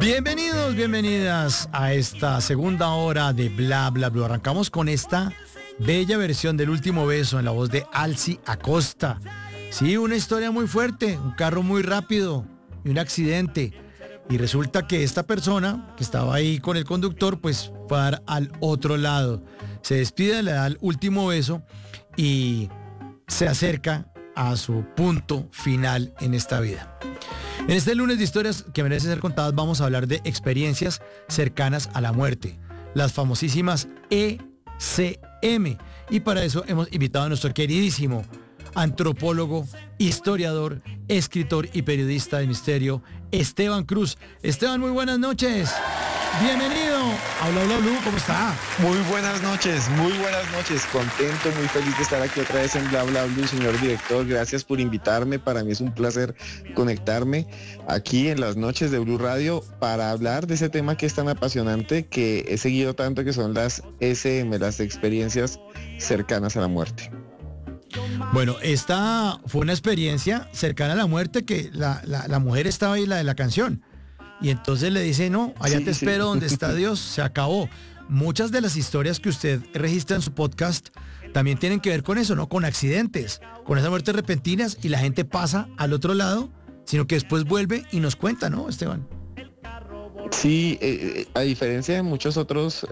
Bienvenidos, bienvenidas a esta segunda hora de Bla Bla Blue. Arrancamos con esta bella versión del Último Beso en la voz de Alci Acosta. Sí, una historia muy fuerte, un carro muy rápido y un accidente. Y resulta que esta persona que estaba ahí con el conductor, pues fue a dar al otro lado. Se despide, le da el último beso y se acerca a su punto final en esta vida. En este lunes de historias que merecen ser contadas vamos a hablar de experiencias cercanas a la muerte, las famosísimas ECM. Y para eso hemos invitado a nuestro queridísimo antropólogo, historiador, escritor y periodista de misterio, Esteban Cruz. Esteban, muy buenas noches. Bienvenido a Bla Bla Blue, ¿cómo está? Muy buenas noches. Contento, muy feliz de estar aquí otra vez en Bla Bla Blue, señor director. Gracias por invitarme. Para mí es un placer conectarme aquí en las noches de Blue Radio para hablar de ese tema que es tan apasionante, que he seguido tanto, que son las SM, las experiencias cercanas a la muerte. Bueno, esta fue una experiencia cercana a la muerte que la mujer estaba ahí, la de la canción. Y entonces le dice, no, allá te espero donde está Dios, se acabó. Muchas de las historias que usted registra en su podcast también tienen que ver con eso, ¿no? Con accidentes, con esas muertes repentinas y la gente pasa al otro lado, sino que después vuelve y nos cuenta, ¿no, Esteban? Sí, a diferencia de muchos otros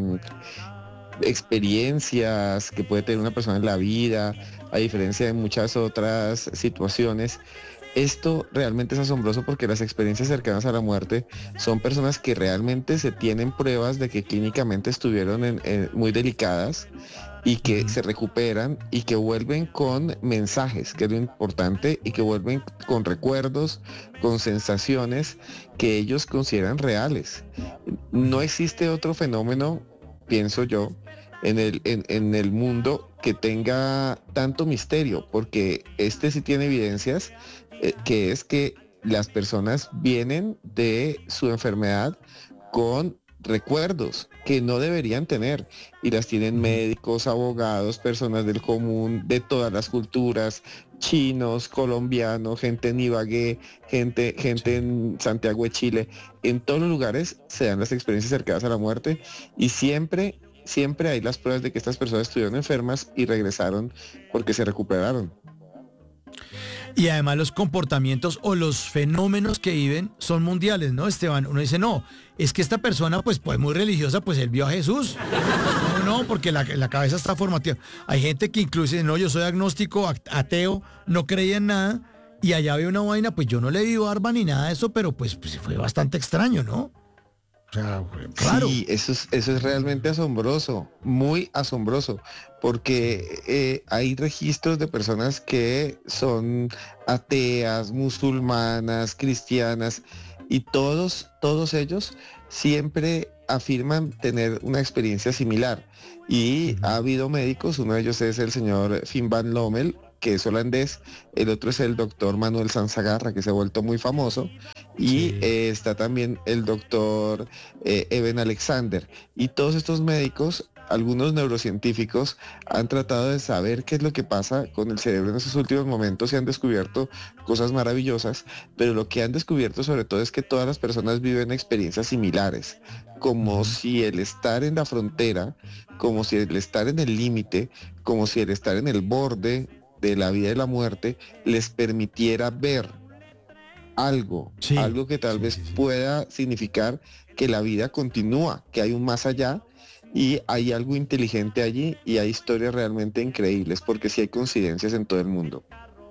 experiencias que puede tener una persona en la vida, a diferencia de muchas otras situaciones, esto realmente es asombroso porque las experiencias cercanas a la muerte son personas que realmente se tienen pruebas de que clínicamente estuvieron muy delicadas y que se recuperan y que vuelven con mensajes, que es lo importante, y que vuelven con recuerdos, con sensaciones que ellos consideran reales. No existe otro fenómeno, pienso yo, en el mundo que tenga tanto misterio, porque este sí tiene evidencias, que es que las personas vienen de su enfermedad con recuerdos que no deberían tener y las tienen médicos, abogados, personas del común, de todas las culturas, chinos, colombianos, gente en Ibagué, gente en Santiago de Chile. En todos los lugares se dan las experiencias cercanas a la muerte y siempre hay las pruebas de que estas personas estuvieron enfermas y regresaron porque se recuperaron. Y además los comportamientos o los fenómenos que viven son mundiales, ¿no, Esteban? Uno dice, no, es que esta persona pues muy religiosa, pues él vio a Jesús. No, porque la cabeza está formativa. Hay gente que incluso dice, no, yo soy agnóstico, ateo, no creía en nada, y allá ve una vaina, pues yo no le vi barba ni nada de eso, pero pues fue bastante extraño, ¿no? O sea, claro. Sí, eso es realmente asombroso, muy asombroso, porque hay registros de personas que son ateas, musulmanas, cristianas, y todos ellos siempre afirman tener una experiencia similar. Y ha habido médicos, uno de ellos es el señor Finn Van Lommel, que es holandés, el otro es el doctor Manuel Sanzagarra, que se ha vuelto muy famoso, y está también el doctor Eben Alexander, y todos estos médicos, algunos neurocientíficos, han tratado de saber qué es lo que pasa con el cerebro en esos últimos momentos y han descubierto cosas maravillosas, pero lo que han descubierto sobre todo es que todas las personas viven experiencias similares, como si el estar en la frontera, como si el estar en el límite, como si el estar en el borde de la vida y la muerte les permitiera ver algo que tal vez pueda significar que la vida continúa, que hay un más allá y hay algo inteligente allí y hay historias realmente increíbles, porque sí hay coincidencias en todo el mundo.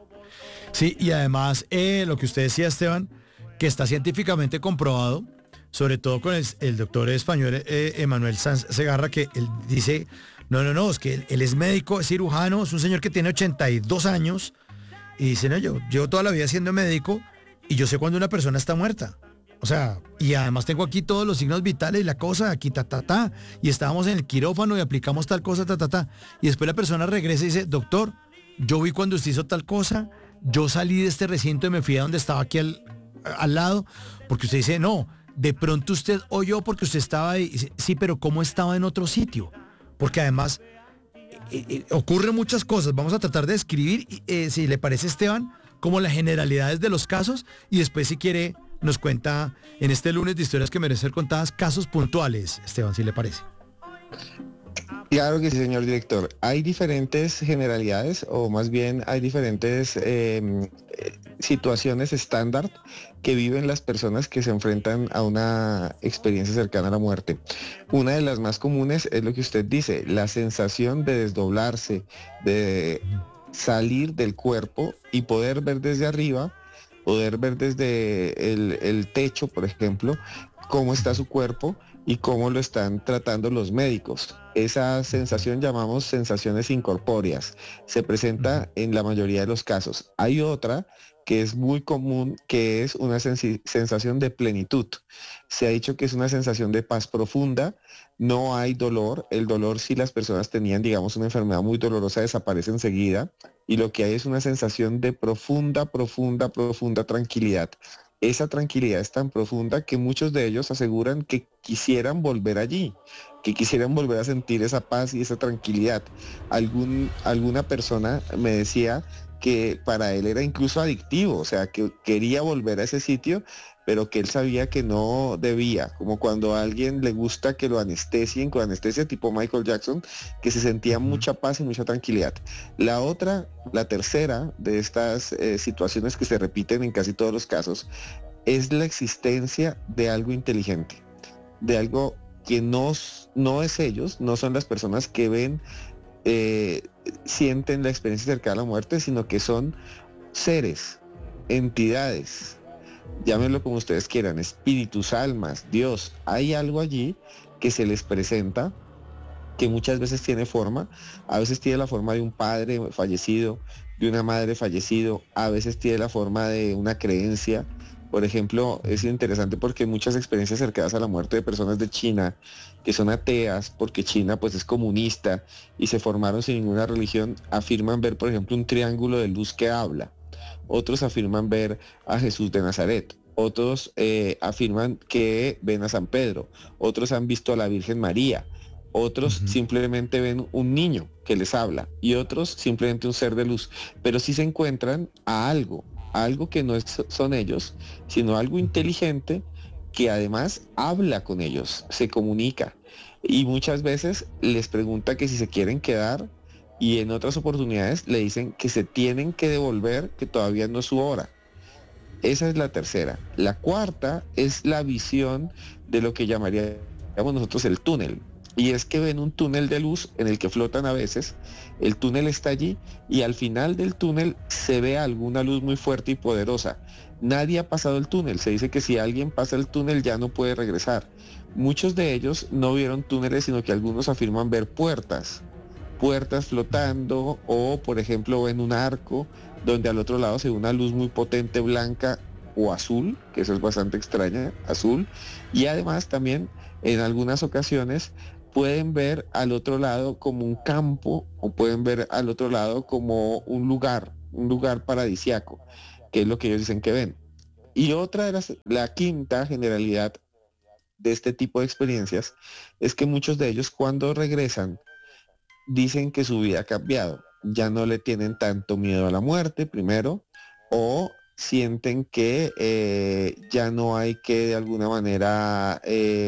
Sí, y además lo que usted decía, Esteban, que está científicamente comprobado, sobre todo con el doctor español Emanuel Sanz Segarra, que él dice, no, es que él es médico, es cirujano, es un señor que tiene 82 años, y dice, no, yo llevo toda la vida siendo médico, y yo sé cuando una persona está muerta. O sea, y además tengo aquí todos los signos vitales y la cosa, aquí y estábamos en el quirófano y aplicamos tal cosa, y después la persona regresa y dice, doctor, yo vi cuando usted hizo tal cosa, yo salí de este recinto y me fui a donde estaba aquí al lado, porque usted dice, no, de pronto usted oyó porque usted estaba ahí. Sí, pero ¿cómo estaba en otro sitio? Porque además ocurren muchas cosas. Vamos a tratar de describir, si le parece, Esteban, como las generalidades de los casos y después, si quiere, nos cuenta en este lunes de historias que merecen ser contadas casos puntuales, Esteban, si le parece. Claro que sí, señor director. Hay diferentes generalidades, o más bien hay diferentes situaciones estándar que viven las personas que se enfrentan a una experiencia cercana a la muerte. Una de las más comunes es lo que usted dice, la sensación de desdoblarse, de salir del cuerpo y poder ver desde arriba, poder ver desde el techo, por ejemplo, cómo está su cuerpo y cómo lo están tratando los médicos. Esa sensación llamamos sensaciones incorpóreas. Se presenta en la mayoría de los casos. Hay otra que es muy común, que es una sensación de plenitud. Se ha dicho que es una sensación de paz profunda, no hay dolor. El dolor, si las personas tenían, digamos, una enfermedad muy dolorosa, desaparece enseguida. Y lo que hay es una sensación de profunda tranquilidad. Esa tranquilidad es tan profunda que muchos de ellos aseguran que quisieran volver allí, que quisieran volver a sentir esa paz y esa tranquilidad. Alguna persona me decía que para él era incluso adictivo, o sea, que quería volver a ese sitio, pero que él sabía que no debía, como cuando a alguien le gusta que lo anestesien, con anestesia tipo Michael Jackson, que se sentía mucha paz y mucha tranquilidad. La tercera de estas situaciones que se repiten en casi todos los casos, es la existencia de algo inteligente, de algo que no es ellos, no son las personas que ven, sienten la experiencia cercana a la muerte, sino que son seres, entidades, llámenlo como ustedes quieran, espíritus, almas, Dios. Hay algo allí que se les presenta, que muchas veces tiene forma, a veces tiene la forma de un padre fallecido, de una madre fallecido, a veces tiene la forma de una creencia. Por ejemplo, es interesante porque muchas experiencias cercanas a la muerte de personas de China que son ateas, porque China pues es comunista y se formaron sin ninguna religión, afirman ver, por ejemplo, un triángulo de luz que habla. Otros afirman ver a Jesús de Nazaret. Otros afirman que ven a San Pedro. Otros han visto a la Virgen María. Otros simplemente ven un niño que les habla y otros simplemente un ser de luz, pero sí se encuentran a algo que no son ellos, sino algo inteligente que además habla con ellos, se comunica y muchas veces les pregunta que si se quieren quedar y en otras oportunidades le dicen que se tienen que devolver, que todavía no es su hora. Esa es la tercera. La cuarta es la visión de lo que llamaríamos nosotros el túnel. Y es que ven un túnel de luz en el que flotan a veces, el túnel está allí y al final del túnel se ve alguna luz muy fuerte y poderosa. Nadie ha pasado el túnel, se dice que si alguien pasa el túnel ya no puede regresar. Muchos de ellos no vieron túneles, sino que algunos afirman ver puertas flotando o por ejemplo ven un arco donde al otro lado se ve una luz muy potente blanca o azul, que eso es bastante extraña, azul, y además también en algunas ocasiones pueden ver al otro lado como un campo o pueden ver al otro lado como un lugar paradisiaco, que es lo que ellos dicen que ven. Y otra de la quinta generalidad de este tipo de experiencias es que muchos de ellos cuando regresan dicen que su vida ha cambiado, ya no le tienen tanto miedo a la muerte, primero, o sienten que ya no hay que de alguna manera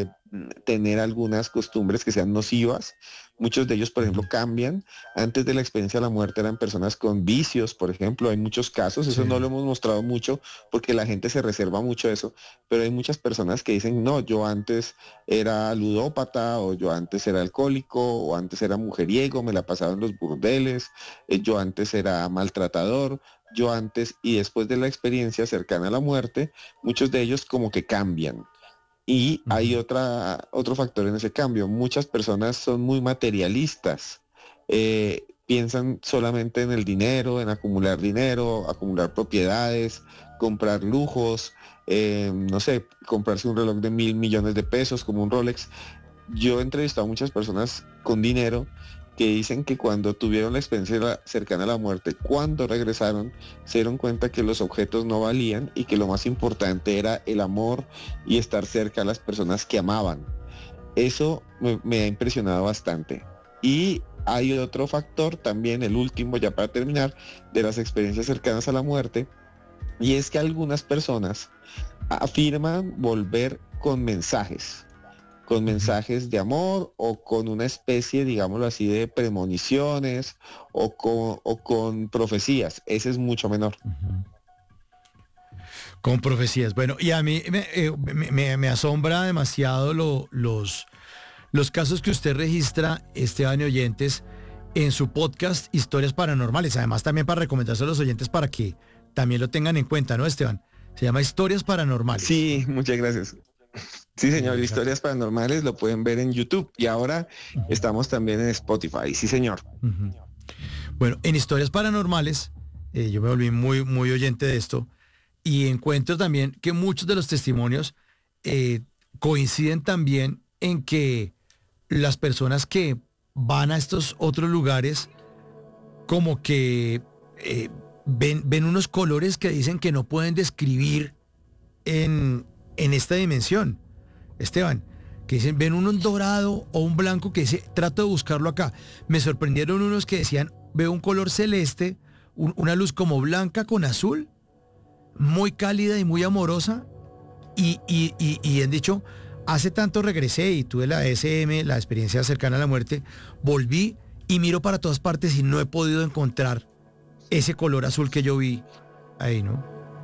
tener algunas costumbres que sean nocivas. Muchos de ellos, por ejemplo, cambian. Antes de la experiencia de la muerte eran personas con vicios, por ejemplo. Hay muchos casos, eso no lo hemos mostrado mucho porque la gente se reserva mucho eso, pero hay muchas personas que dicen, no, yo antes era ludópata, o yo antes era alcohólico, o antes era mujeriego, me la pasaba en los burdeles, yo antes era maltratador, yo antes, y después de la experiencia cercana a la muerte, muchos de ellos como que cambian. Y hay otro factor en ese cambio. Muchas personas son muy materialistas. Piensan solamente en el dinero, acumular propiedades, comprar lujos, no sé, comprarse un reloj de 1.000 millones de pesos como un Rolex. Yo he entrevistado a muchas personas con dinero que dicen que cuando tuvieron la experiencia cercana a la muerte, cuando regresaron, se dieron cuenta que los objetos no valían y que lo más importante era el amor y estar cerca a las personas que amaban. Eso me ha impresionado bastante. Y hay otro factor también, el último, ya para terminar, de las experiencias cercanas a la muerte, Y es que algunas personas afirman volver con mensajes de amor o con una especie, digámoslo así, de premoniciones o con profecías. Ese es mucho menor. Con profecías. Bueno, y a mí me asombra demasiado los casos que usted registra, Esteban y oyentes, en su podcast Historias Paranormales. Además, también para recomendarse a los oyentes para que también lo tengan en cuenta, ¿no, Esteban? Se llama Historias Paranormales. Sí, muchas gracias. Sí, señor, Exacto. Historias Paranormales lo pueden ver en YouTube y ahora estamos también en Spotify. Sí, señor. Ujú. Bueno, en Historias Paranormales, yo me volví muy, muy oyente de esto y encuentro también que muchos de los testimonios coinciden también en que las personas que van a estos otros lugares como que ven unos colores que dicen que no pueden describir en esta dimensión. Esteban, que dicen, ven un dorado o un blanco que dice, trato de buscarlo acá. Me sorprendieron unos que decían, veo un color celeste, una luz como blanca con azul, muy cálida y muy amorosa. Y han dicho, hace tanto regresé y tuve la SM, la experiencia cercana a la muerte, volví y miro para todas partes y no he podido encontrar ese color azul que yo vi ahí, ¿no?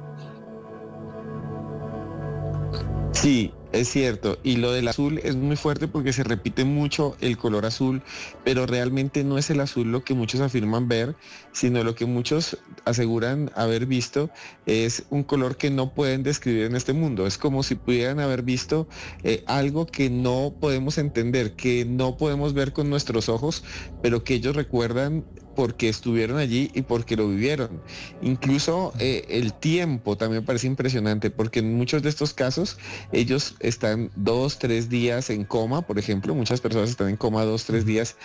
Sí, es cierto. Y lo del azul es muy fuerte porque se repite mucho el color azul, pero realmente no es el azul lo que muchos afirman ver, sino lo que muchos aseguran haber visto es un color que no pueden describir en este mundo. Es como si pudieran haber visto algo que no podemos entender, que no podemos ver con nuestros ojos, pero que ellos recuerdan porque estuvieron allí y porque lo vivieron. Incluso el tiempo también me parece impresionante, porque en muchos de estos casos ellos están 2, 3 días en coma, por ejemplo, muchas personas están en coma 2, 3 días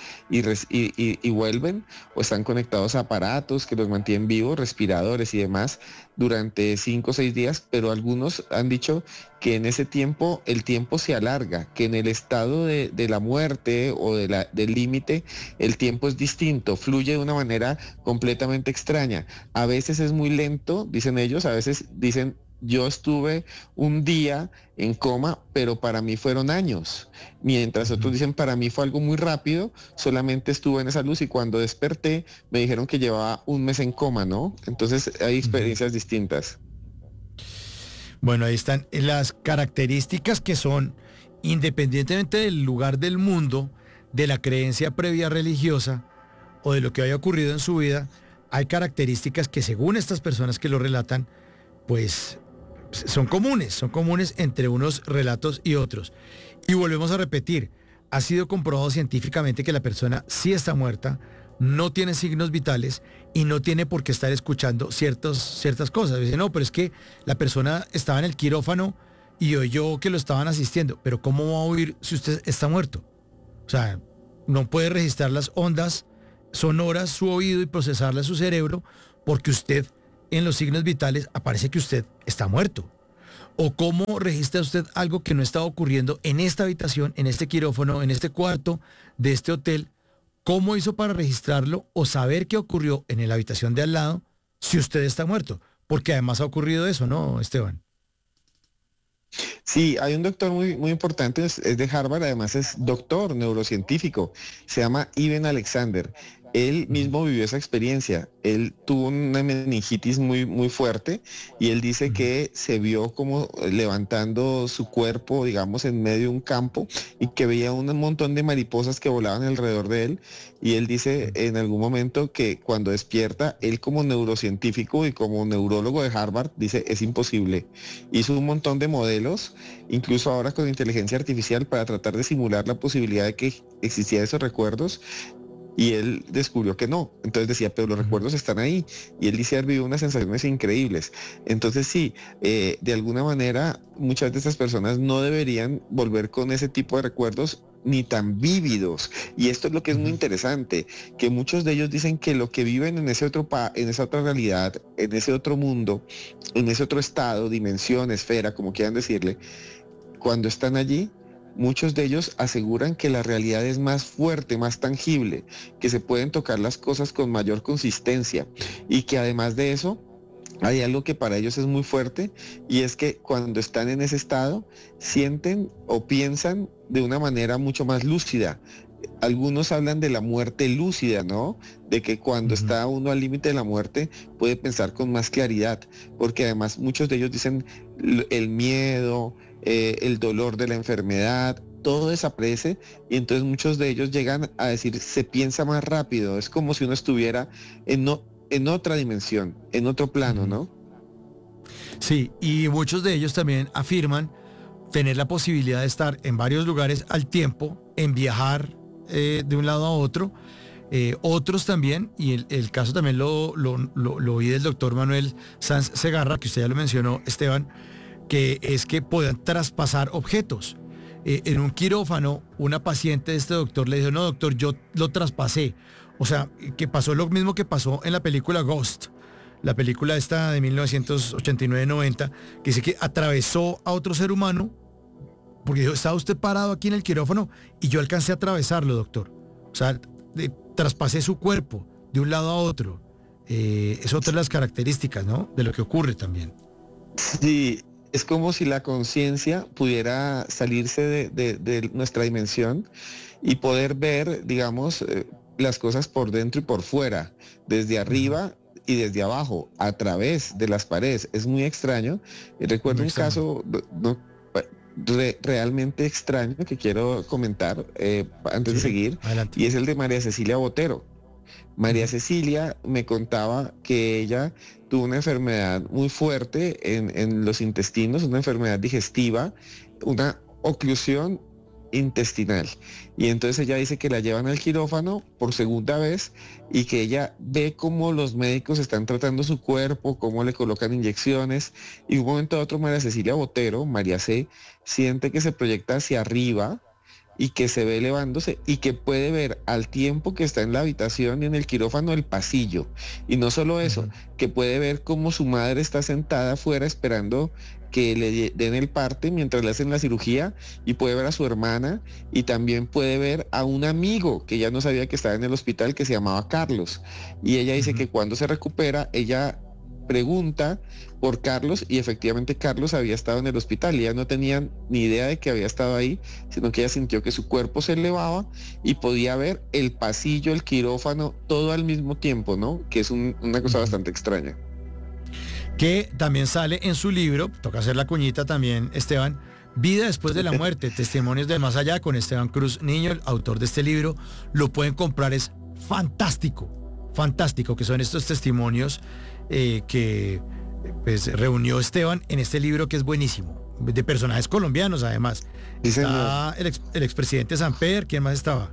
y vuelven, o están conectados a aparatos que los mantienen vivos, respiradores y demás, durante 5 o 6 días, pero algunos han dicho que en ese tiempo el tiempo se alarga, que en el estado de la muerte o del límite el tiempo es distinto, fluye de una manera completamente extraña. A veces es muy lento, dicen ellos, a veces dicen yo estuve un día en coma, pero para mí fueron años. Mientras otros dicen, para mí fue algo muy rápido, solamente estuve en esa luz y cuando desperté me dijeron que llevaba un mes en coma, ¿no? Entonces hay experiencias distintas. Bueno, ahí están las características que son, independientemente del lugar del mundo, de la creencia previa religiosa o de lo que haya ocurrido en su vida, hay características que según estas personas que lo relatan, pues son comunes entre unos relatos y otros. Y volvemos a repetir, ha sido comprobado científicamente que la persona sí está muerta, no tiene signos vitales y no tiene por qué estar escuchando ciertas cosas. Dice, no, pero es que la persona estaba en el quirófano y oyó que lo estaban asistiendo, pero ¿cómo va a oír si usted está muerto? O sea, no puede registrar las ondas sonoras su oído y procesarlas su cerebro porque usted en los signos vitales aparece que usted está muerto. ¿O cómo registra usted algo que no está ocurriendo en esta habitación, en este quirófano, en este cuarto de este hotel? ¿Cómo hizo para registrarlo o saber qué ocurrió en la habitación de al lado si usted está muerto? Porque además ha ocurrido eso, ¿no, Esteban? Sí, hay un doctor muy, muy importante, es de Harvard, además es doctor neurocientífico, se llama Ivan Alexander. Él mismo vivió esa experiencia, él tuvo una meningitis muy, muy fuerte y él dice que se vio como levantando su cuerpo, digamos, en medio de un campo y que veía un montón de mariposas que volaban alrededor de él y él dice en algún momento que cuando despierta, él como neurocientífico y como neurólogo de Harvard dice es imposible. Hizo un montón de modelos, incluso ahora con inteligencia artificial para tratar de simular la posibilidad de que existieran esos recuerdos y él descubrió que no. Entonces decía, pero los recuerdos están ahí. Y él dice haber vivido unas sensaciones increíbles. Entonces sí, de alguna manera muchas de estas personas no deberían volver con ese tipo de recuerdos ni tan vívidos. Y esto es lo que es muy interesante, que muchos de ellos dicen que lo que viven en ese en esa otra realidad, en ese otro mundo, en ese otro estado, dimensión, esfera, como quieran decirle, cuando están allí, muchos de ellos aseguran que la realidad es más fuerte, más tangible, que se pueden tocar las cosas con mayor consistencia y que además de eso, hay algo que para ellos es muy fuerte y es que cuando están en ese estado sienten o piensan de una manera mucho más lúcida. Algunos hablan de la muerte lúcida, ¿no? De que cuando Ujú. está uno al límite de la muerte puede pensar con más claridad, porque además muchos de ellos dicen el miedo, el dolor de la enfermedad, todo desaparece y entonces muchos de ellos llegan a decir se piensa más rápido, es como si uno estuviera en otra dimensión, en otro plano, Ujú. ¿no? Sí, y muchos de ellos también afirman tener la posibilidad de estar en varios lugares al tiempo, en viajar de un lado a otro. Otros también, y el caso también lo oí del doctor Manuel Sanz Segarra, que usted ya lo mencionó, Esteban, que es que puedan traspasar objetos. En un quirófano, una paciente de este doctor le dijo, no doctor, yo lo traspasé. O sea, que pasó lo mismo que pasó en la película Ghost, la película esta de 1989-90, que dice que atravesó a otro ser humano, porque dijo, estaba usted parado aquí en el quirófano y yo alcancé a atravesarlo, doctor. O sea, traspasé su cuerpo de un lado a otro. Es otra de las características, ¿no? De lo que ocurre también. Sí, es como si la conciencia pudiera salirse de nuestra dimensión y poder ver, digamos, las cosas por dentro y por fuera, desde Ujú. arriba y desde abajo, a través de las paredes. Es muy extraño. Y recuerdo Muy un extraño. caso realmente extraño que quiero comentar antes de Sí, seguir, adelante. y es el de María Cecilia Botero. María Ujú. Cecilia me contaba que ella tuvo una enfermedad muy fuerte en los intestinos, una enfermedad digestiva, una oclusión intestinal. Y entonces ella dice que la llevan al quirófano por segunda vez y que ella ve cómo los médicos están tratando su cuerpo, cómo le colocan inyecciones. Y un momento a otro María Cecilia Botero, María C, siente que se proyecta hacia arriba y que se ve elevándose y que puede ver al tiempo que está en la habitación y en el quirófano el pasillo. Y no solo eso, Ujú. que puede ver cómo su madre está sentada afuera esperando que le den el parte mientras le hacen la cirugía, y puede ver a su hermana y también puede ver a un amigo que ya no sabía que estaba en el hospital, que se llamaba Carlos. Y ella dice Ujú. que cuando se recupera, ella pregunta por Carlos y efectivamente Carlos había estado en el hospital y ella no tenía ni idea de que había estado ahí, sino que ella sintió que su cuerpo se elevaba y podía ver el pasillo, el quirófano, todo al mismo tiempo, ¿no? Que es una cosa Ujú. bastante extraña. Que también sale en su libro, toca hacer la cuñita también, Esteban, Vida después de la muerte, testimonios del más allá, con Esteban Cruz Niño, el autor de este libro. Lo pueden comprar, es fantástico, fantástico, que son estos testimonios que pues, reunió Esteban en este libro que es buenísimo, de personajes colombianos además. Sí, señor. Está el expresidente Samper, ¿quién más estaba?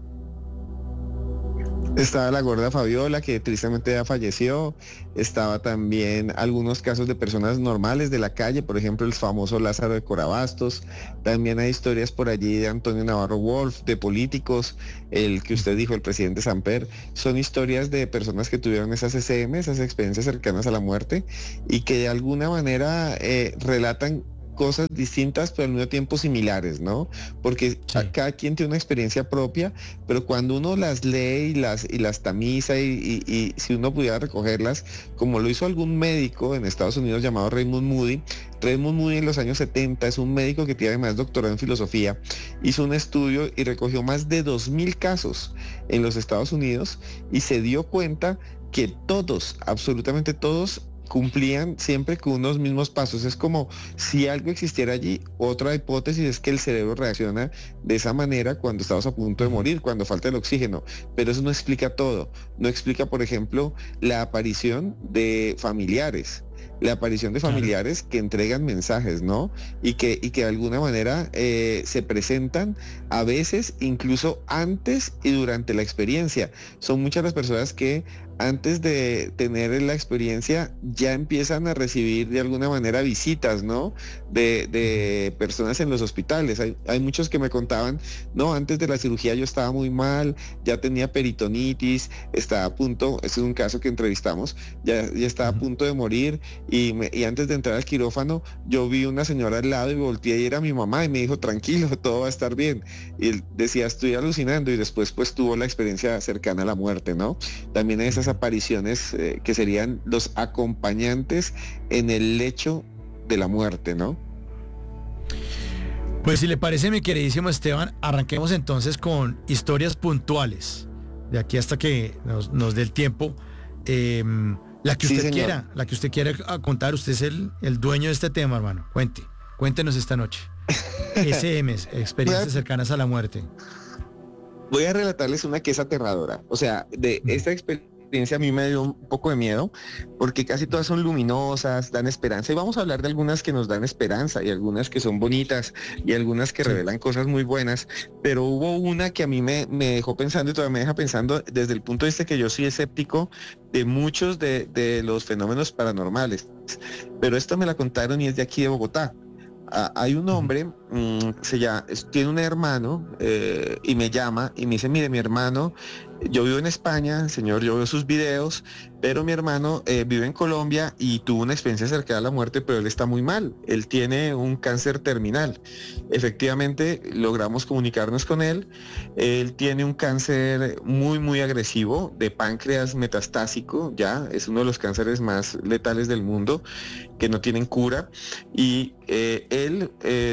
Estaba la gorda Fabiola, que tristemente ya falleció. Estaba también algunos casos de personas normales de la calle, por ejemplo, el famoso Lázaro de Corabastos. También hay historias por allí de Antonio Navarro Wolf, de políticos, el que usted dijo, el presidente Samper. Son historias de personas que tuvieron esas CCM, esas experiencias cercanas a la muerte, y que de alguna manera relatan cosas distintas pero al mismo tiempo similares, ¿no? Porque Sí. cada quien tiene una experiencia propia, pero cuando uno las lee y las tamiza y si uno pudiera recogerlas, como lo hizo algún médico en Estados Unidos llamado Raymond Moody en los años 70 es un médico que tiene además doctorado en filosofía, hizo un estudio y recogió más de 2000 casos en los Estados Unidos y se dio cuenta que todos, absolutamente todos, cumplían siempre con unos mismos pasos. Es como si algo existiera allí. Otra hipótesis es que el cerebro reacciona de esa manera cuando estamos a punto de Ujú. morir, cuando falta el oxígeno. Pero eso no explica todo. No explica, por ejemplo, la aparición de familiares. La aparición de Claro. familiares que entregan mensajes, ¿no? Y que de alguna manera se presentan a veces incluso antes y durante la experiencia. Son muchas las personas que antes de tener la experiencia ya empiezan a recibir de alguna manera visitas, ¿no? Ujú. De personas en los hospitales. Hay muchos que me contaban, no, antes de la cirugía yo estaba muy mal, ya tenía peritonitis, estaba a punto, este es un caso que entrevistamos, ya estaba a Ujú. punto de morir y antes de entrar al quirófano, yo vi una señora al lado y volteé y era mi mamá y me dijo, tranquilo, todo va a estar bien. Y él decía, estoy alucinando, y después pues tuvo la experiencia cercana a la muerte, ¿no? También hay esas apariciones que serían los acompañantes en el lecho de la muerte, ¿no? Pues si le parece, mi queridísimo Esteban, arranquemos entonces con historias puntuales, de aquí hasta que nos dé el tiempo. La que Sí, usted señor. quiera, la que usted quiera contar, usted es el dueño de este tema, hermano. Cuéntenos esta noche. SMs, experiencias cercanas a la muerte. Voy a relatarles una que es aterradora. O sea, de esta experiencia a mí me dio un poco de miedo, porque casi todas son luminosas, dan esperanza. Y vamos a hablar de algunas que nos dan esperanza y algunas que son bonitas y algunas que revelan cosas muy buenas. Pero hubo una que a mí me dejó pensando y todavía me deja pensando desde el punto de vista que yo soy escéptico de muchos de los fenómenos paranormales. Pero esta me la contaron y es de aquí de Bogotá. Hay un hombre, tiene un hermano y me llama y me dice, mire, mi hermano, yo vivo en España, señor, yo veo sus videos, pero mi hermano vive en Colombia y tuvo una experiencia cercana a la muerte, pero él está muy mal, él tiene un cáncer terminal. Efectivamente, logramos comunicarnos con él, él tiene un cáncer muy, muy agresivo de páncreas metastásico, ya, es uno de los cánceres más letales del mundo, que no tienen cura, y él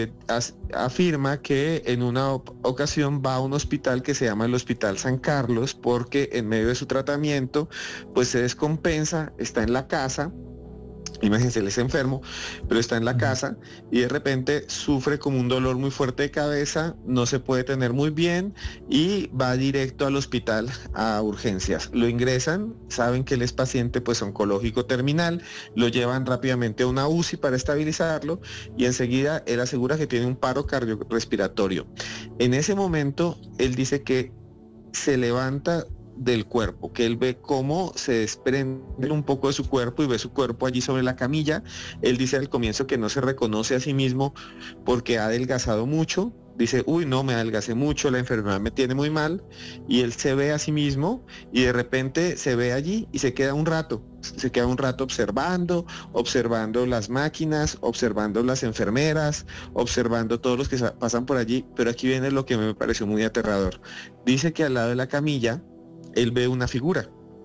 afirma que en una ocasión va a un hospital que se llama el Hospital San Carlos, porque en medio de su tratamiento pues se descompensa, está en la casa. Imagínense, él es enfermo, pero está en la casa y de repente sufre como un dolor muy fuerte de cabeza, no se puede tener muy bien y va directo al hospital a urgencias. Lo ingresan, saben que él es paciente pues oncológico terminal, lo llevan rápidamente a una UCI para estabilizarlo y enseguida él asegura que tiene un paro cardiorrespiratorio. En ese momento él dice que se levanta del cuerpo, que él ve cómo se desprende un poco de su cuerpo y ve su cuerpo allí sobre la camilla. Él dice al comienzo que no se reconoce a sí mismo porque ha adelgazado mucho. Dice, uy, no, me adelgacé mucho, la enfermedad me tiene muy mal. Y él se ve a sí mismo y de repente se ve allí y se queda un rato. Se queda un rato observando las máquinas, observando las enfermeras, observando todos los que pasan por allí. Pero aquí viene lo que me pareció muy aterrador. Dice que al lado de la camilla él ve una figura,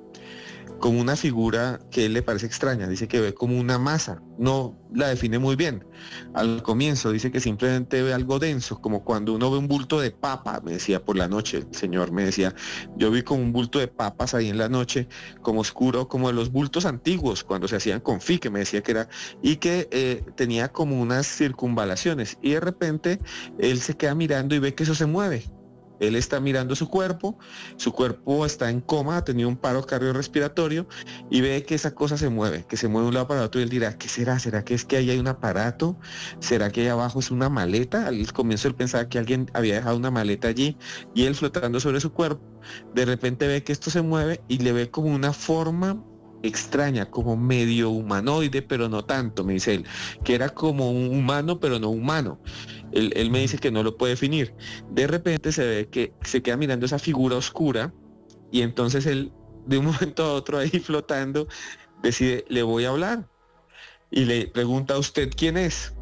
como una figura que él le parece extraña, dice que ve como una masa, no la define muy bien. Al comienzo dice que simplemente ve algo denso, como cuando uno ve un bulto de papa, me decía por la noche, el señor me decía, yo vi como un bulto de papas ahí en la noche, como oscuro, como de los bultos antiguos, cuando se hacían con que me decía que era, y que tenía como unas circunvalaciones, y de repente él se queda mirando y ve que eso se mueve. Él está mirando su cuerpo está en coma, ha tenido un paro cardiorrespiratorio y ve que esa cosa se mueve de un lado para otro y él dirá, ¿qué será? ¿Será que es que ahí hay un aparato? ¿Será que ahí abajo es una maleta? Al comienzo él pensaba que alguien había dejado una maleta allí y él flotando sobre su cuerpo, de repente ve que esto se mueve y le ve como una forma extraña, como medio humanoide, pero no tanto, me dice él, que era como un humano, pero no humano. Él me dice que no lo puede definir. De repente se ve que se queda mirando esa figura oscura y entonces él, de un momento a otro ahí flotando, decide, le voy a hablar. Y le pregunta a usted quién es.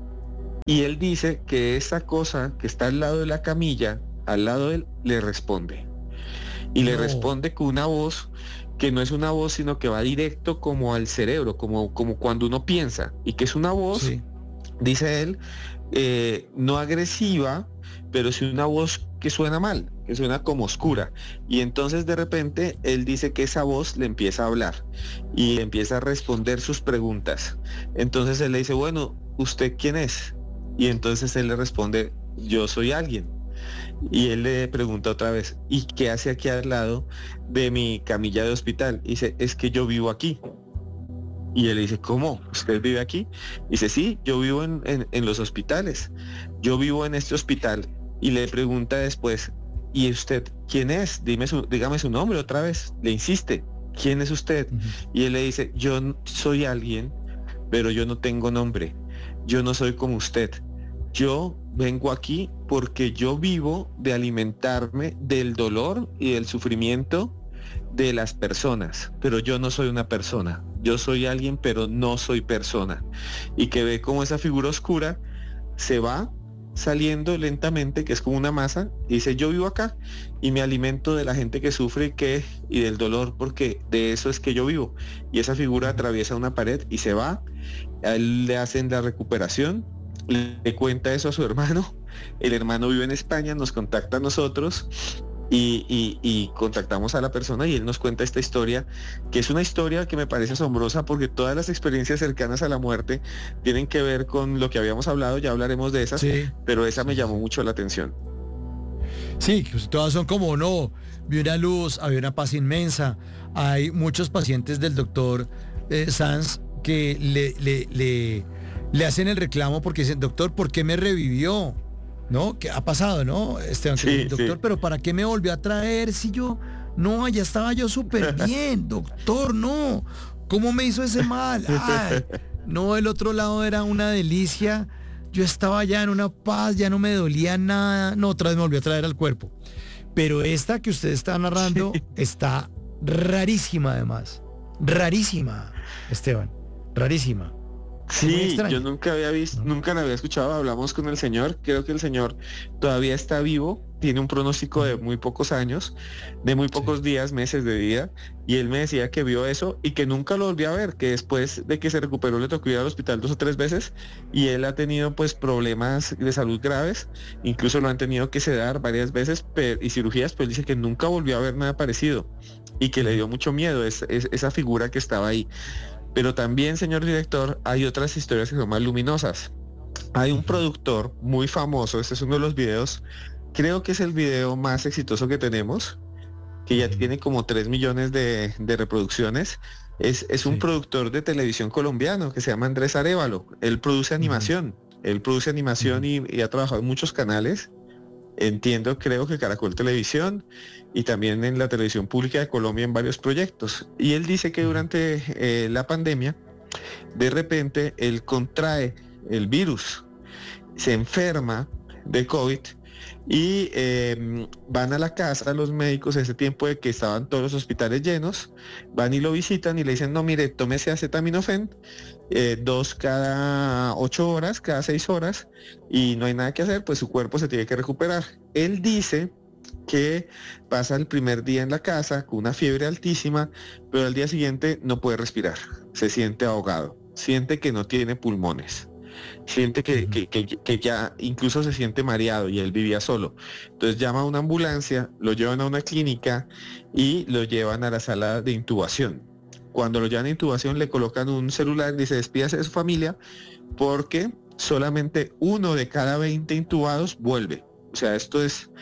Y él dice que esa cosa que está al lado de la camilla, al lado de él, le responde. Y le responde con una voz que no es una voz, sino que va directo como al cerebro, como cuando uno piensa, y que es una voz, dice él, no agresiva, pero sí una voz que suena mal, que suena como oscura. Y entonces de repente él dice que esa voz le empieza a hablar y le empieza a responder sus preguntas. Entonces él le dice, bueno, ¿usted quién es? Y entonces él le responde, yo soy alguien. Y él le pregunta otra vez, ¿y qué hace aquí al lado de mi camilla de hospital? Y dice, es que yo vivo aquí. Y él le dice, ¿cómo? ¿Usted vive aquí? Y dice, sí, yo vivo en los hospitales. Yo vivo en este hospital. Y le pregunta después, ¿y usted quién es? Dígame su nombre otra vez. Le insiste, ¿quién es usted? Y él le dice, yo soy alguien, pero yo no tengo nombre. Yo no soy como usted. Yo vengo aquí porque yo vivo de alimentarme del dolor y del sufrimiento de las personas, pero yo no soy una persona, yo soy alguien pero no soy persona, y que ve como esa figura oscura se va saliendo lentamente, que es como una masa, y dice, yo vivo acá y me alimento de la gente que sufre y del dolor, porque de eso es que yo vivo. Y esa figura atraviesa una pared y se va, a él le hacen la recuperación, le cuenta eso a su hermano, el hermano vive en España, nos contacta a nosotros y contactamos a la persona y él nos cuenta esta historia, que es una historia que me parece asombrosa porque todas las experiencias cercanas a la muerte tienen que ver con lo que habíamos hablado, ya hablaremos de esas, Sí. pero esa me llamó mucho la atención. Sí, que todas son como no, vi una luz, había una paz inmensa. Hay muchos pacientes del doctor Sanz que le hacen el reclamo porque dicen, doctor, ¿por qué me revivió? ¿No? ¿Qué ha pasado, no? Esteban, que le dicen, doctor, Sí. pero ¿para qué me volvió a traer si yo, no, allá estaba yo súper bien, doctor, no? ¿Cómo me hizo ese mal? Ay, no, el otro lado era una delicia. Yo estaba ya en una paz, ya no me dolía nada. No, otra vez me volvió a traer al cuerpo. Pero esta que usted está narrando está rarísima además. Rarísima, Esteban. Rarísima. Muy Sí, extraña. yo nunca había visto, ¿No? nunca la había escuchado, hablamos con el señor, creo que el señor todavía está vivo, tiene un pronóstico de muy pocos años, de muy pocos días, meses de vida, y él me decía que vio eso y que nunca lo volvió a ver, que después de que se recuperó le tocó ir al hospital 2 o 3 veces, y él ha tenido pues problemas de salud graves, incluso lo han tenido que sedar varias veces y cirugías, pues dice que nunca volvió a ver nada parecido y que le dio mucho miedo esa figura que estaba ahí. Pero también, señor director, hay otras historias que son más luminosas. Hay un productor muy famoso, este es uno de los videos, creo que es el video más exitoso que tenemos, que ya tiene como 3 millones de reproducciones. Es un Sí. productor de televisión colombiano que se llama Andrés Arévalo. Él produce animación. Él produce animación y ha trabajado en muchos canales. Entiendo, creo que Caracol Televisión y también en la televisión pública de Colombia en varios proyectos. Y él dice que durante la pandemia, de repente, él contrae el virus, se enferma de COVID y van a la casa los médicos ese tiempo de que estaban todos los hospitales llenos, van y lo visitan y le dicen, no, mire, tómese acetaminofén, 2 cada 8 horas, cada 6 horas, y no hay nada que hacer, pues su cuerpo se tiene que recuperar. Él dice que pasa el primer día en la casa con una fiebre altísima, pero al día siguiente no puede respirar, se siente ahogado, siente que no tiene pulmones. Siente que ya incluso se siente mareado y él vivía solo. Entonces llama a una ambulancia, lo llevan a una clínica y lo llevan a la sala de intubación. Cuando lo llevan a intubación le colocan un celular y dice despídase de su familia porque solamente 1 de cada 20 intubados vuelve. O sea, esto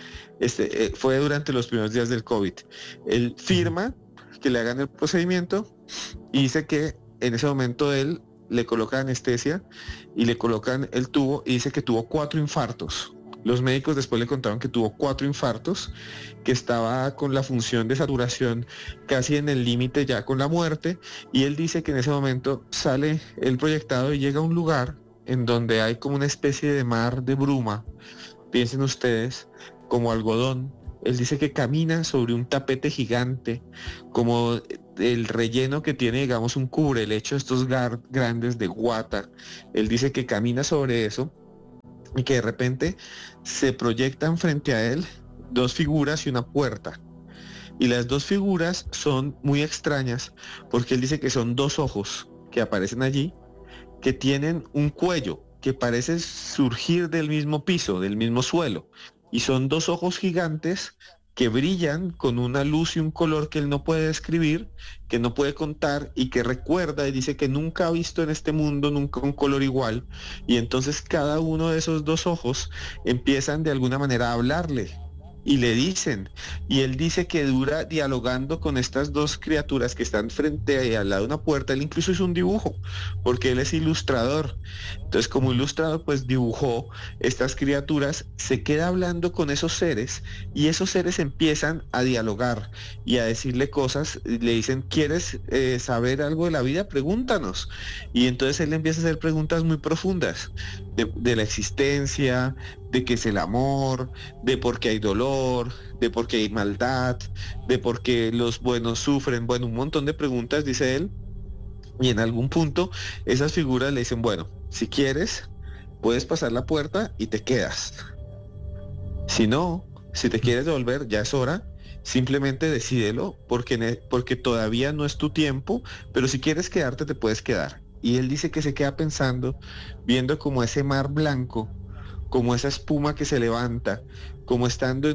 fue durante los primeros días del COVID. Él firma que le hagan el procedimiento y dice que en ese momento él le coloca anestesia y le colocan el tubo y dice que tuvo 4 infartos. Los médicos después le contaron que tuvo 4 infartos, que estaba con la función de saturación casi en el límite ya con la muerte, y él dice que en ese momento sale el proyectado y llega a un lugar en donde hay como una especie de mar de bruma, piensen ustedes, como algodón. Él dice que camina sobre un tapete gigante, como el relleno que tiene, digamos, un cubrelecho, estos grandes de guata. Él dice que camina sobre eso y que de repente se proyectan frente a él 2 figuras y una puerta. Y las 2 figuras son muy extrañas porque él dice que son 2 ojos que aparecen allí, que tienen un cuello que parece surgir del mismo piso, del mismo suelo. Y son 2 ojos gigantes que brillan con una luz y un color que él no puede describir, que no puede contar y que recuerda y dice que nunca ha visto en este mundo nunca un color igual. Y entonces cada uno de esos 2 ojos empiezan de alguna manera a hablarle y le dicen, y él dice que dura dialogando con estas 2 criaturas que están frente al lado de una puerta. Él incluso hizo un dibujo, porque él es ilustrador. Entonces, como ilustrador, pues dibujó estas criaturas, se queda hablando con esos seres, y esos seres empiezan a dialogar y a decirle cosas, y le dicen, ¿quieres saber algo de la vida? Pregúntanos. Y entonces él empieza a hacer preguntas muy profundas de la existencia, de qué es el amor, de por qué hay dolor, de por qué hay maldad, de por qué los buenos sufren, bueno, un montón de preguntas, dice él, Y en algún punto esas figuras le dicen, bueno, si quieres, puedes pasar la puerta y te quedas. Si no, si te quieres devolver, ya es hora. Simplemente decídelo porque todavía no es tu tiempo, pero si quieres quedarte, te puedes quedar. Y él dice que se queda pensando, viendo como ese mar blanco, como esa espuma que se levanta, como estando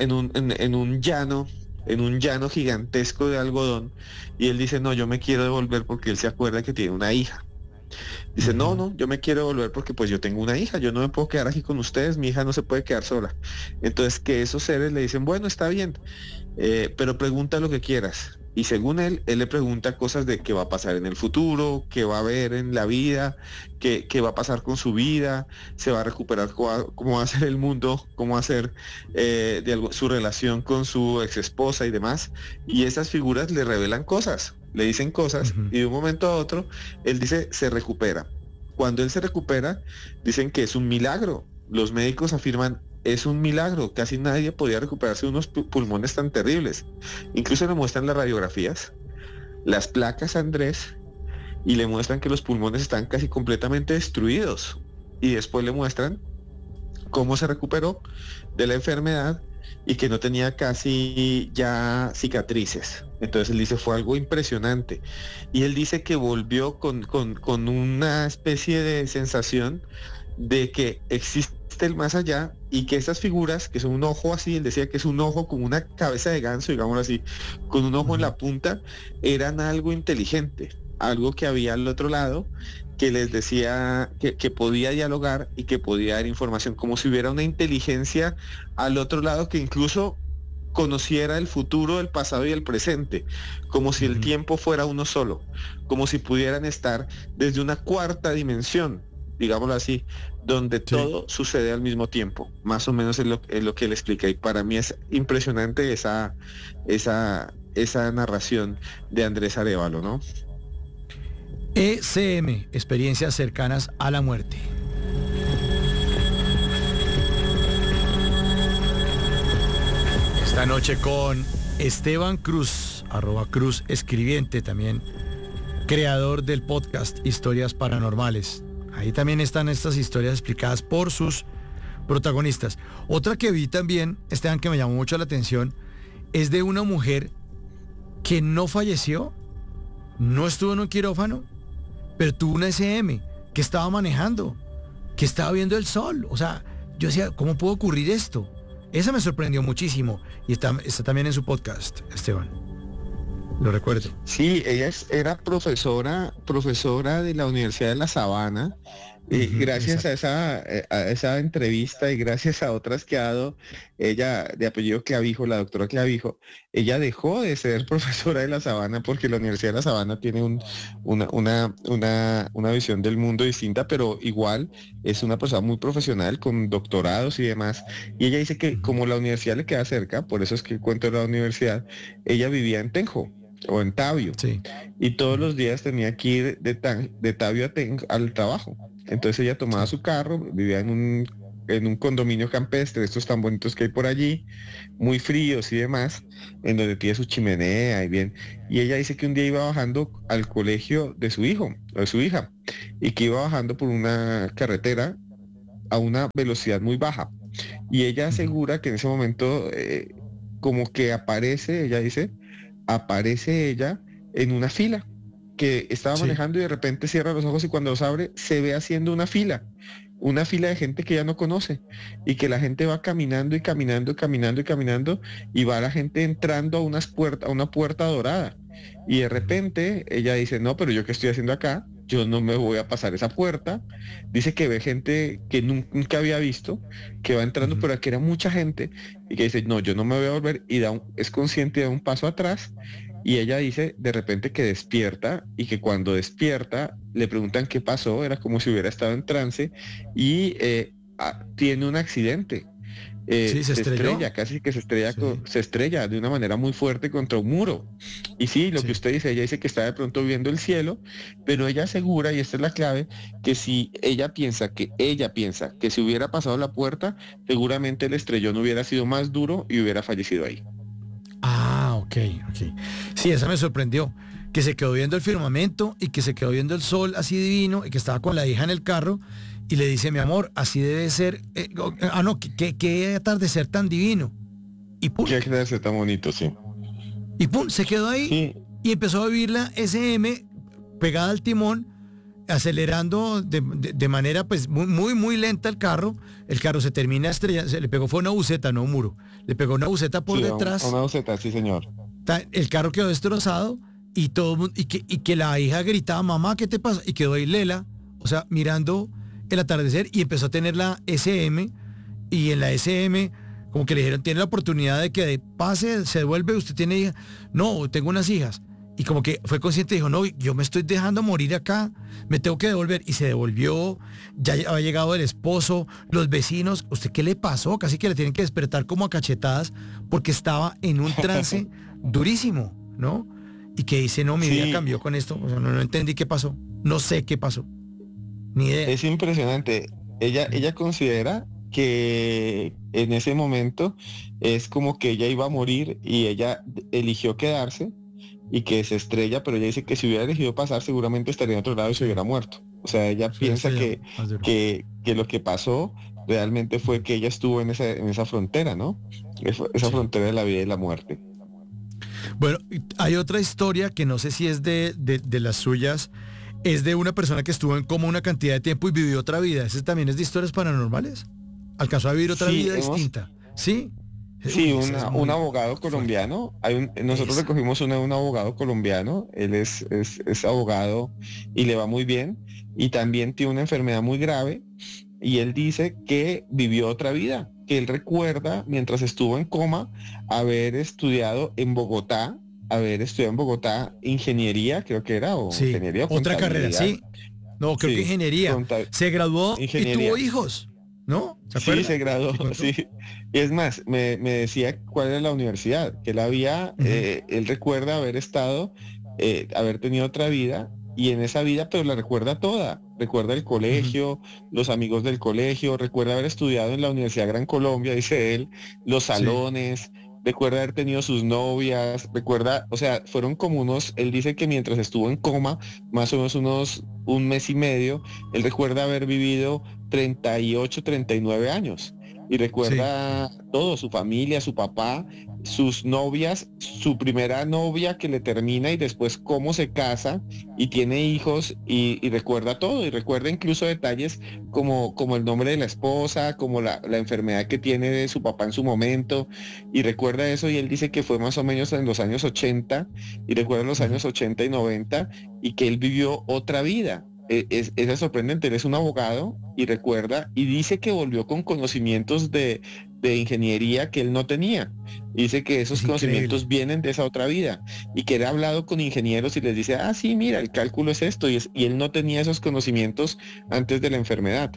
en un llano gigantesco de algodón. Y él dice, no, yo me quiero devolver porque él se acuerda que tiene una hija. Dice, no, no, yo me quiero volver porque pues yo tengo una hija, yo no me puedo quedar aquí con ustedes, mi hija no se puede quedar sola. Entonces que esos seres le dicen, bueno, está bien, pero pregunta lo que quieras. Y según él le pregunta cosas de qué va a pasar en el futuro, qué va a haber en la vida, qué va a pasar con su vida, se va a recuperar, cómo va a ser el mundo, cómo va a ser su relación con su ex esposa y demás. Y esas figuras le revelan cosas, le dicen cosas, y de un momento a otro, él dice, se recupera. Cuando él se recupera, dicen que es un milagro. Los médicos afirman, es un milagro, casi nadie podía recuperarse de unos pulmones tan terribles. Incluso le muestran las radiografías, las placas a Andrés, y le muestran que los pulmones están casi completamente destruidos. Y después le muestran cómo se recuperó de la enfermedad y que no tenía casi ya cicatrices. Entonces él dice, fue algo impresionante. Y él dice que volvió con una especie de sensación de que existe el más allá y que esas figuras, que son un ojo así, él decía que es un ojo como una cabeza de ganso, digámoslo así, con un ojo en la punta, eran algo inteligente, algo que había al otro lado, que les decía que podía dialogar y que podía dar información, como si hubiera una inteligencia al otro lado que incluso conociera el futuro, el pasado y el presente, como si el tiempo fuera uno solo, como si pudieran estar desde una cuarta dimensión, digámoslo así, donde todo sucede al mismo tiempo. Más o menos es lo que él explica. Y para mí es impresionante esa narración de Andrés Arévalo, ¿no? ECM, experiencias cercanas a la muerte. Esta noche con Esteban Cruz, @Cruz Escribiente, también creador del podcast Historias Paranormales. Ahí también están estas historias explicadas por sus protagonistas. Otra que vi también, Esteban, que me llamó mucho la atención, es de una mujer que no falleció, no estuvo en un quirófano, pero tuvo una SM, que estaba manejando, que estaba viendo el sol. O sea, yo decía, ¿cómo puede ocurrir esto? Esa me sorprendió muchísimo y está también en su podcast, Esteban. Lo recuerdo. Sí, ella era profesora de la Universidad de La Sabana. Gracias a esa entrevista y gracias a otras que ha dado ella, de apellido Clavijo, la doctora Clavijo, ella dejó de ser profesora de La Sabana porque la Universidad de La Sabana tiene una visión del mundo distinta, pero igual es una persona muy profesional con doctorados y demás. Y ella dice que como la universidad le queda cerca, por eso es que cuento de la universidad, ella vivía en Tenjo o en Tabio, y todos los días tenía que ir de Tabio al trabajo. Entonces ella tomaba su carro, vivía en un condominio campestre, estos tan bonitos que hay por allí, muy fríos y demás, en donde tiene su chimenea y bien. Y ella dice que un día iba bajando al colegio de su hijo o de su hija, y que iba bajando por una carretera a una velocidad muy baja. Y ella asegura que en ese momento como que aparece ella en una fila que estaba manejando y de repente cierra los ojos y cuando los abre se ve haciendo una fila de gente que ya no conoce y que la gente va caminando y caminando y caminando y caminando y va la gente entrando a una puerta dorada y de repente ella dice, no, pero yo qué estoy haciendo acá, yo no me voy a pasar esa puerta. Dice que ve gente que nunca había visto, que va entrando, pero aquí era mucha gente y que dice, no, yo no me voy a volver, y es consciente de un paso atrás. Y ella dice de repente que despierta y que cuando despierta le preguntan qué pasó, era como si hubiera estado en trance y tiene un accidente. Se estrella, casi que se estrella de una manera muy fuerte contra un muro. Y sí, lo que usted dice, ella dice que está de pronto viendo el cielo, pero ella asegura, y esta es la clave, que si ella piensa que si hubiera pasado la puerta, seguramente el estrellón hubiera sido más duro y hubiera fallecido ahí. Ah, ok. Sí, esa me sorprendió, que se quedó viendo el firmamento y que se quedó viendo el sol así divino y que estaba con la hija en el carro y le dice, mi amor, así debe ser, qué atardecer tan divino. Y pum, Qué atardecer tan bonito, sí. y pum, se quedó ahí Sí, y empezó a vivir la SM pegada al timón, acelerando de manera pues muy lenta el carro se termina estrellando, se le pegó, fue una buceta, no un muro, le pegó una buceta por sí, detrás, a una buceta, sí, señor. el carro quedó destrozado y todo y que la hija gritaba, mamá, ¿qué te pasa? Y quedó ahí Lela, o sea, mirando el atardecer y empezó a tener la SM y en la SM como que le dijeron, tiene la oportunidad de que pase, se devuelve, usted tiene hija, no, tengo unas hijas. Y como que fue consciente y dijo, no, yo me estoy dejando morir acá, me tengo que devolver. Y se devolvió, ya había llegado el esposo, los vecinos. ¿Usted qué le pasó? Casi que le tienen que despertar como a cachetadas porque estaba en un trance durísimo, ¿no? Y que dice, no, mi vida Sí, cambió con esto. O sea, no entendí qué pasó. No sé qué pasó. Ni idea. es impresionante. Ella considera que en ese momento es como que ella iba a morir y ella eligió quedarse y que se estrella, pero ella dice que si hubiera elegido pasar seguramente estaría en otro lado y se hubiera muerto. O sea, ella Sí, piensa estrellado, más duro. que lo que pasó realmente fue que ella estuvo en esa frontera, ¿no? Esa Sí. frontera de la vida y la muerte. Bueno, hay otra historia que no sé si es de las suyas, es de una persona que estuvo en coma una cantidad de tiempo y vivió otra vida. ¿Ese también es de historias paranormales? ¿Alcanzó a vivir otra Sí, vida distinta? ¿Sí? sí, Uy, esa es un muy abogado fuerte. colombiano. Nosotros Esa. recogimos una de un abogado colombiano. Él es abogado y le va muy bien. Y también tiene una enfermedad muy grave. Y él dice que vivió otra vida, que él recuerda mientras estuvo en coma haber estudiado en Bogotá ingeniería, creo que era, o Sí, ingeniería o otra carrera, contabilidad. sí. No, creo que Sí, ingeniería. Se graduó y tuvo ingeniería. hijos, ¿no? ¿Se Sí, acuerda? se graduó, ¿Sí contó? sí. Y es más, me decía cuál era la universidad, que él había, Ujú, él recuerda haber estado, haber tenido otra vida, y en esa vida, pero la recuerda toda. Recuerda el ujú. colegio, los amigos del colegio, recuerda haber estudiado en la Universidad Gran Colombia, dice él, los Sí, salones, recuerda haber tenido sus novias, recuerda, o sea, fueron como unos, él dice que mientras estuvo en coma, más o menos un mes y medio, él recuerda haber vivido 38, 39 años. Y sí. recuerda todo, su familia, su papá, sus novias, su primera novia que le termina y después cómo se casa y tiene hijos y recuerda todo. Y recuerda incluso detalles como el nombre de la esposa, como la enfermedad que tiene de su papá en su momento. Y recuerda eso y él dice que fue más o menos en los años 80 y recuerda los Ujú. años 80 y 90 y que él vivió otra vida. Es sorprendente, él es un abogado y recuerda y dice que volvió con conocimientos de ingeniería que él no tenía. Y dice que esos Es increíble. conocimientos vienen de esa otra vida y que él ha hablado con ingenieros y les dice, ah, sí, mira, el cálculo es esto y él no tenía esos conocimientos antes de la enfermedad.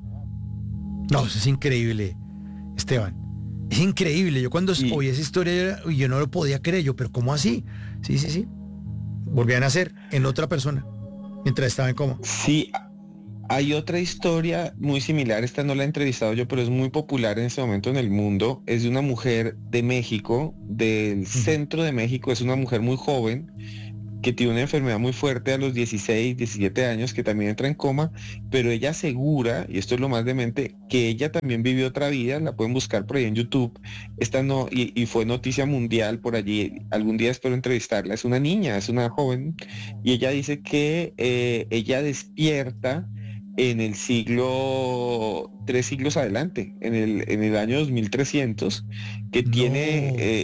No, eso es increíble, Esteban. Es increíble. Yo cuando Y oí esa historia, yo no lo podía creer. Yo, pero ¿cómo así? Sí, sí, sí. Volvían a nacer en otra persona mientras estaba en coma. sí, hay otra historia muy similar, esta no la he entrevistado yo, pero es muy popular en este momento en el mundo. Es de una mujer de México, del Ujú. centro de México, es una mujer muy joven que tiene una enfermedad muy fuerte a los 16, 17 años, que también entra en coma, pero ella asegura, y esto es lo más demente, que ella también vivió otra vida, la pueden buscar por ahí en YouTube, esta no, y fue noticia mundial por allí, algún día espero entrevistarla, es una niña, es una joven, y ella dice que ella despierta en el siglo, 3 siglos adelante, en el año 2300, que tiene No,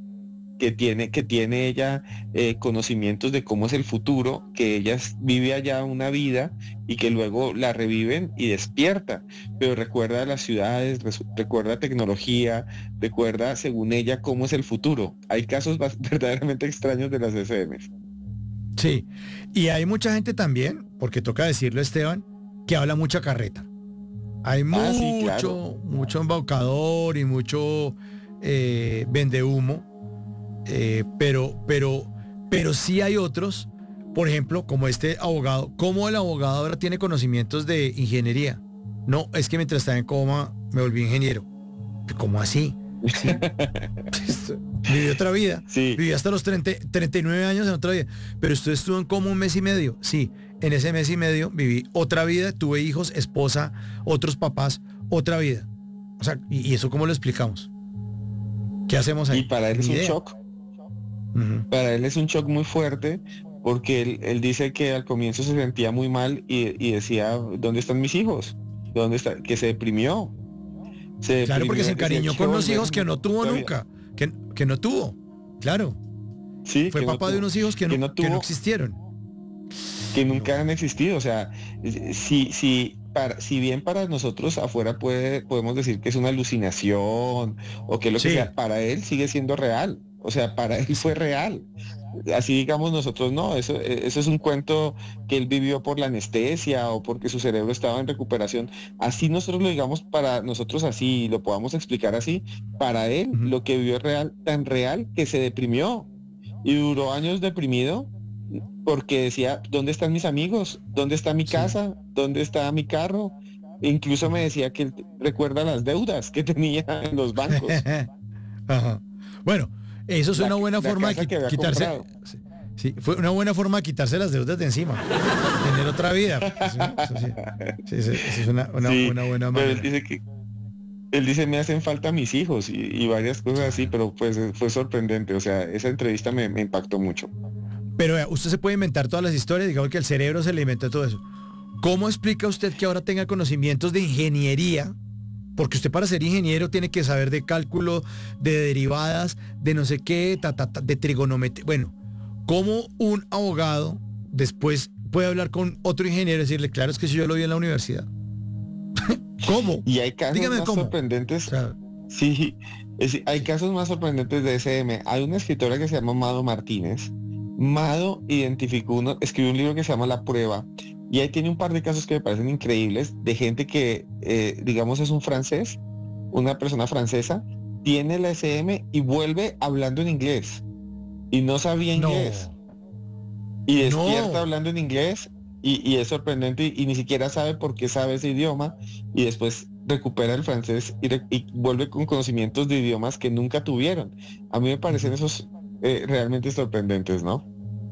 que tiene ella conocimientos de cómo es el futuro, que ella vive allá una vida y que luego la reviven y despierta, pero recuerda las ciudades, recuerda tecnología, recuerda según ella cómo es el futuro. Hay casos verdaderamente extraños de las SMs. sí. Y hay mucha gente también, porque toca decirlo, Esteban, que habla mucha carreta. Hay Ah, sí, claro. mucho embaucador y mucho vende humo, pero sí hay otros, por ejemplo, como este abogado, como el abogado ahora tiene conocimientos de ingeniería. No, es que mientras estaba en coma me volví ingeniero. ¿Cómo así? Sí, viví otra vida. Sí, Viví hasta los 39 años en otra vida. Pero usted estuvo en como un mes y medio. Sí, en ese mes y medio viví otra vida, tuve hijos, esposa, otros papás, otra vida. O sea, ¿y eso cómo lo explicamos? ¿Qué hacemos y ahí? para él Ni es un idea. shock. Ujú. Para él es un shock muy fuerte porque él dice que al comienzo se sentía muy mal y decía, ¿dónde están mis hijos? ¿Dónde está? Que se Claro, porque se deprimió, decía, encariñó con quiero unos volver hijos a que no tuvo la vida. nunca, que no tuvo. Claro, Sí, fue papá de unos hijos que no que no tuvo, existieron. que No. nunca han existido. O sea, si bien para nosotros afuera podemos decir que es una alucinación o que lo que Sí, sea, para él sigue siendo real. O sea, para él fue sí. real. Así digamos nosotros no, eso es un cuento que él vivió por la anestesia o porque su cerebro estaba en recuperación. Así nosotros lo digamos para nosotros así, lo podamos explicar así, para él Ujú. lo que vivió es real, tan real que se deprimió y duró años deprimido porque decía, ¿dónde están mis amigos? ¿Dónde está mi Sí. casa? ¿Dónde está mi carro? E incluso me Ujú. decía que él recuerda las deudas que tenía en los bancos, Ajá. Bueno, eso es una buena la forma de casa que había quitarse. comprado. Sí, sí, fue una buena forma de quitarse las deudas de encima. Tener otra vida. Eso sí. Sí, sí, eso es Sí, una buena pero él manera. dice él dice, me hacen falta mis hijos y varias cosas así, pero pues fue sorprendente. O sea, esa entrevista me impactó mucho. Pero vea, usted se puede inventar todas las historias, digamos que el cerebro se le inventa todo eso. ¿Cómo explica usted que ahora tenga conocimientos de ingeniería? Porque usted para ser ingeniero tiene que saber de cálculo, de derivadas, de no sé qué, de trigonometría. Bueno, ¿cómo un abogado después puede hablar con otro ingeniero y decirle, claro, es que si yo lo vi en la universidad? ¿Cómo? Y hay casos Dígame más cómo. O sorprendentes, sea, sí, hay sí. casos más sorprendentes de SM. Hay una escritora que se llama Mado Martínez. Mado escribió un libro que se llama La Prueba, y ahí tiene un par de casos que me parecen increíbles de gente que, digamos, es un francés, una persona francesa, tiene la SM y vuelve hablando en inglés y no sabía inglés. No, Y despierta no. hablando en inglés y es sorprendente y ni siquiera sabe por qué sabe ese idioma y después recupera el francés y vuelve con conocimientos de idiomas que nunca tuvieron. A mí me parecen Ujú. esos realmente sorprendentes, ¿no?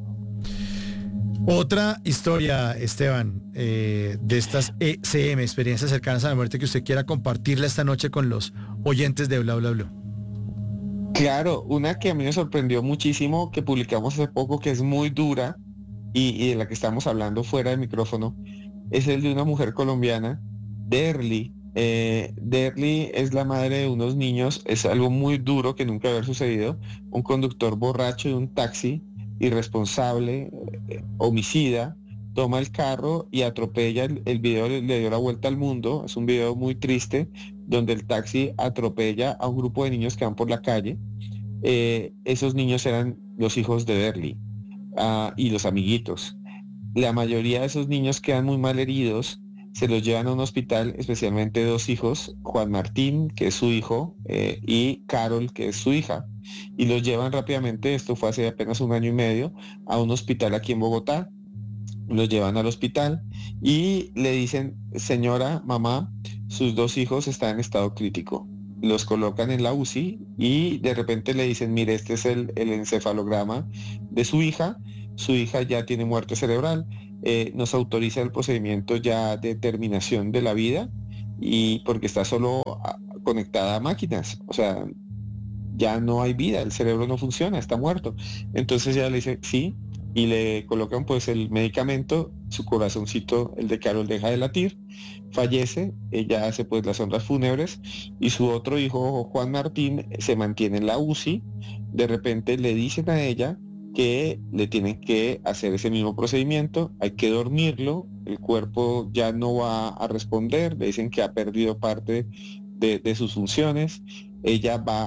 Otra historia, Esteban, de estas ECM, experiencias cercanas a la muerte, que usted quiera compartirla esta noche con los oyentes de Bla Bla Bla. Claro, una que a mí me sorprendió muchísimo, que publicamos hace poco, que es muy dura y de la que estamos hablando fuera de micrófono, es el de una mujer colombiana, Derly. Derly es la madre de unos niños, es algo muy duro que nunca haber sucedido. Un conductor borracho de un taxi, irresponsable, homicida, toma el carro y atropella. El video le dio la vuelta al mundo, es un video muy triste, donde el taxi atropella a un grupo de niños que van por la calle. Esos niños eran los hijos de Derly, y los amiguitos. La mayoría de esos niños quedan muy mal heridos, se los llevan a un hospital, especialmente dos hijos, Juan Martín, que es su hijo, y Carol, que es su hija, y los llevan rápidamente, esto fue hace apenas un año y medio, a un hospital aquí en Bogotá. Los llevan al hospital y le dicen, señora, mamá, sus dos hijos están en estado crítico. Los colocan en la UCI y de repente le dicen, mire, este es el encefalograma de su hija ya tiene muerte cerebral, nos autoriza el procedimiento ya de terminación de la vida y porque está solo conectada a máquinas, o sea, ya no hay vida, el cerebro no funciona, está muerto. Entonces ella le dice, sí, y le colocan pues el medicamento, su corazoncito, el de Carol, deja de latir, fallece, ella hace pues las honras fúnebres y su otro hijo, Juan Martín, se mantiene en la UCI. De repente le dicen a ella que le tienen que hacer ese mismo procedimiento, hay que dormirlo, el cuerpo ya no va a responder, le dicen que ha perdido parte de sus funciones, ella va